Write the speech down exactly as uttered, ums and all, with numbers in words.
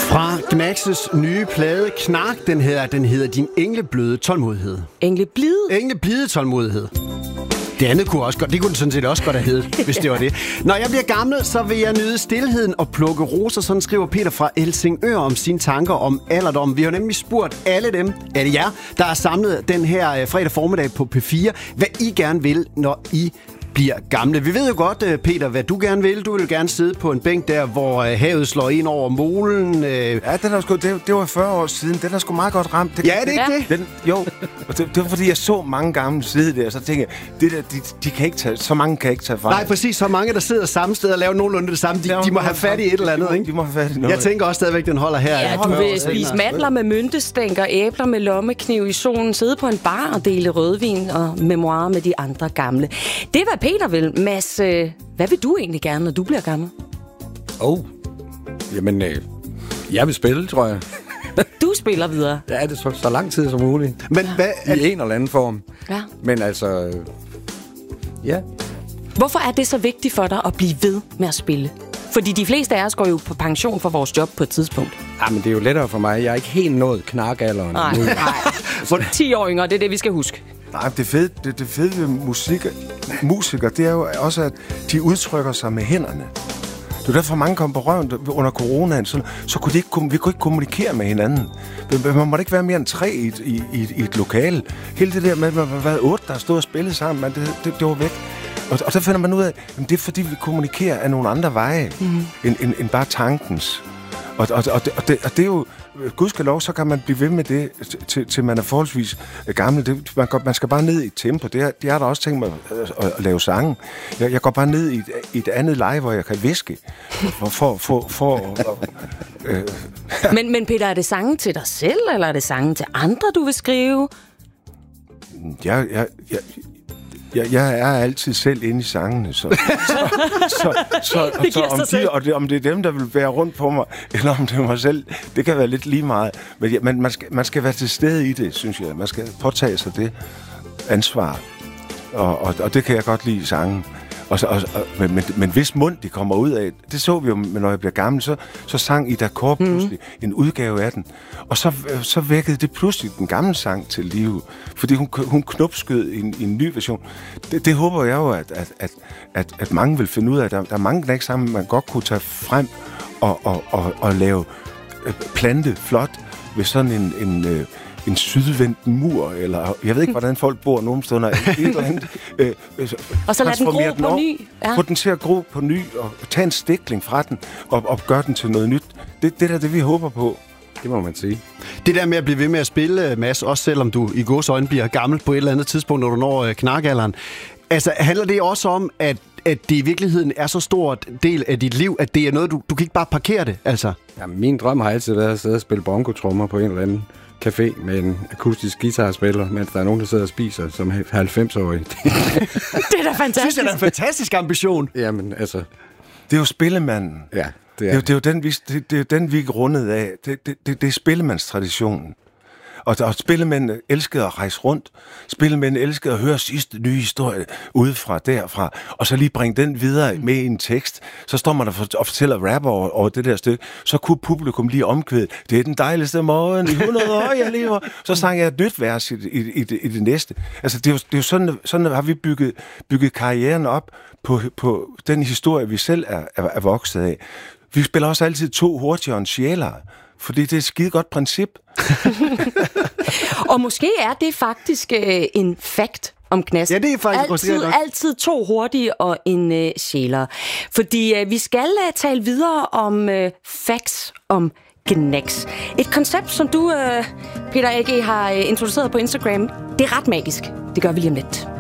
Fra Gnax's nye plade Knark, den her, den hedder Din englebløde tålmodighed. Engleblide? Engleblide tålmodighed. Det andet kunne også godt, det kunne den sådan set også godt have heddet, hvis det var det. Når jeg bliver gammel, så vil jeg nyde stilheden og plukke roser, sådan skriver Peter fra Helsingør om sine tanker om alderdom. Vi har nemlig spurgt alle dem, alle jer, der er samlet den her fredag formiddag på P fire, hvad I gerne vil, når I bliver gamle. Vi ved jo godt, Peter, hvad du gerne vil. Du vil gerne sidde på en bænk der, hvor havet slår ind over molen. Ja, den er sgu, det, det var fyrre år siden. Den er sgu meget godt ramt. Det, ja, det er ikke det? Den, jo, og det, det var fordi, jeg så mange gamle sidde der, og så tænkte jeg, det der, de, de kan ikke tage, så mange kan ikke tage fejl. Nej, præcis. Så mange, der sidder samme sted og laver nogenlunde det samme, de, de må have fat i et eller andet, ikke? De må have fat i noget. Jeg tænker også stadigvæk, den holder her. Ja, du vil spise mandler med myntestænker, æbler med lommekniv i solen, sidde på en bar og dele rødvin og memoirer med de andre gamle. Det er, hvad Peter vil. Mads, hvad vil du egentlig gerne, når du bliver gammel? Åh, oh, jamen, øh, jeg vil spille, tror jeg. Du spiller videre? Ja, det er så, så lang tid som muligt. Men hvad, I en eller anden form. Ja. Men altså, øh, ja. Hvorfor er det så vigtigt for dig at blive ved med at spille? Fordi de fleste af os går jo på pension for vores job på et tidspunkt. Ja, men det er jo lettere for mig. Jeg er ikke helt nået knarkalderen. Nej, nej. For ti-åringer, det er det, vi skal huske. Nej, det fede, det, det fede ved musik, musikere, det er jo også, at de udtrykker sig med hænderne. Det er derfor, mange kom på røven under coronaen, så, så kunne de ikke, vi kunne ikke kommunikere med hinanden. Man måtte ikke være mere end tre i et, i, i, i et lokale. Hele det der med, at man var været otte, der stod og spillede sammen, man, det, det, det var væk. Og, og så finder man ud af, at det er fordi, vi kommunikerer af nogle andre veje, mm. end, end, end bare tankens. Og, og, og, det, og, det, og det er jo, gudskelov, så kan man blive ved med det, til, til man er forholdsvis gammel. Det, man, går, man skal bare ned i et tempo. Det er, det er der også tænkt mig at, at, at lave sange. Jeg, jeg går bare ned i et, i et andet leje, hvor jeg kan viske. For, for, for, for, øh. men, men Peter, er det sange til dig selv, eller er det sange til andre, du vil skrive? Jeg... jeg, jeg Jeg, jeg er altid selv inde i sangene, så, så, så, så, så, så om, de, og det, om det er dem, der vil være rundt på mig, eller om det er mig selv, det kan være lidt lige meget. Men ja, man, man, skal, man skal være til stede i det, synes jeg. Man skal påtage sig det ansvar, og, og, og det kan jeg godt lide i sangen. Og så, og, og, men, men, men hvis mund de kommer ud af, det så vi jo, når jeg bliver gammel, så, så sang Ida Korp pludselig mm. en udgave af den. Og så, så vækkede det pludselig den gamle sang til live, fordi hun, hun knopskød i en, i en ny version. Det, det håber jeg jo, at, at, at, at, at mange vil finde ud af. Der, der er mange knæk sammen, man godt kunne tage frem og, og, og, og lave plante flot ved sådan en... en en sydvendt mur, eller jeg ved ikke, hvordan folk bor nogle stunder, et eller andet. Øh, øh, og så lad den gro på op, ny. Ja. Få den til at gro på ny, og tage en stikling fra den, og, og gøre den til noget nyt. Det, det er det, vi håber på. Det må man sige. Det der med at blive ved med at spille, Mads, også selvom du i gåseøjne bliver gammel på et eller andet tidspunkt, når du når øh, knarkalderen. Altså, handler det også om, at, at det i virkeligheden er så stor del af dit liv, at det er noget, du, du kan ikke bare parkere det, altså? Ja, min drøm har altid været at sidde og spille bongotrommer på en eller anden café med en akustisk guitarspiller, mens der er nogen, der sidder og spiser som halvfems-årige. Det er da fantastisk. Synes jeg, det er en fantastisk ambition. Jamen, altså... Det er jo spillemanden. Ja, det er det. Er, det er jo den, vi, det, det er den, vi er rundet af. Det, det, det, det er spillemandstraditionen. Og, og spillemænd elskede at rejse rundt. Spillemænd elskede at høre sidste nye historie udefra, derfra, og så lige bringe den videre med i en tekst. Så står man og fortæller rapper over, over det der stykke. Så kunne publikum lige omkvæde, det er den dejligste morgen i hundrede år, jeg lever. Så sang jeg et nyt vers i, i, i, det, i det næste. Altså, det er jo, det er jo sådan, sådan har vi bygget, bygget karrieren op på, på den historie, vi selv er, er, er vokset af. Vi spiller også altid to hurtigere end sjæler. Fordi det er et skide godt princip. Og måske er det faktisk øh, en fact om Gnax. Ja, det er faktisk altid, altid to hurtige og en øh, sjæler. Fordi øh, vi skal øh, tale videre om øh, facts om Gnax. Et koncept, som du, øh, Peter A G, har øh, introduceret på Instagram. Det er ret magisk. Det gør vi lige om lidt.